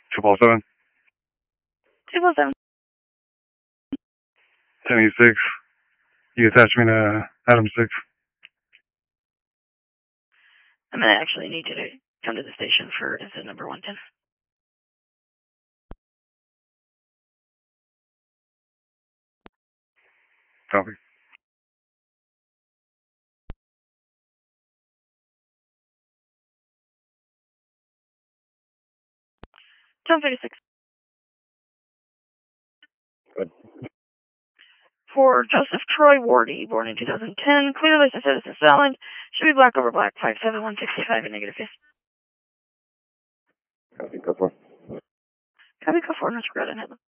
777. 207. 1086. You attach me to Adam 6. I'm going to actually need you to come to the station for incident number 110. Copy. John 36. Good. For Joseph Troy Wardy, born in 2010, clear license citizen Salland, should be black over black, 57165 and negative 50. Copy, go for it. Copy, go for it, Mr. Gretton.